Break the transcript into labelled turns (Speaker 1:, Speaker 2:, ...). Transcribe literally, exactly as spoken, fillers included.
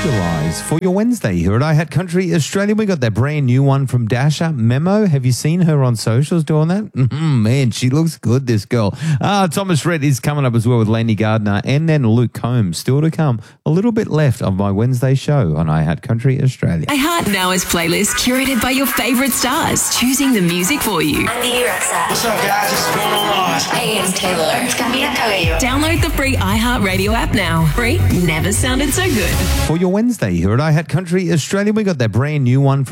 Speaker 1: Visualize for your Wednesday here at iHat Country Australia. We got that brand new one from Dasha, Memo. Have you seen her on socials doing that? Mm-hmm, man, she looks good, this girl. Ah, Thomas Rhett is coming up as well with Laney Gardner, and then Luke Combs still to come. A little bit left of my Wednesday show on iHat Country Australia.
Speaker 2: iHeart Now is playlist curated by your favourite stars, choosing the music for you.
Speaker 3: I'm Vivi Rexa.
Speaker 4: What's up, guys? It's going on?
Speaker 3: Hey, it's Taylor. It's Camila Cabello.
Speaker 2: Download the free iHeart Radio app now. Free never sounded so good.
Speaker 1: For your Wednesday here at iHat Country Australia, we got that brand new one from